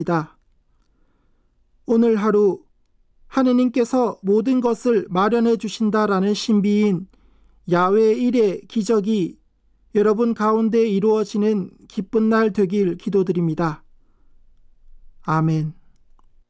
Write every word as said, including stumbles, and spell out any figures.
오늘 하루 하느님께서 모든 것을 마련해 주신다라는 신비인 야훼 일의 기적이 여러분 가운데 이루어지는 기쁜 날 되길 기도드립니다. 아멘.